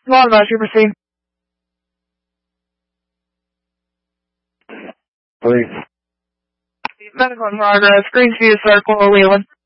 Long March, you proceed. Please. Medical in progress. Greenview Circle, Leland.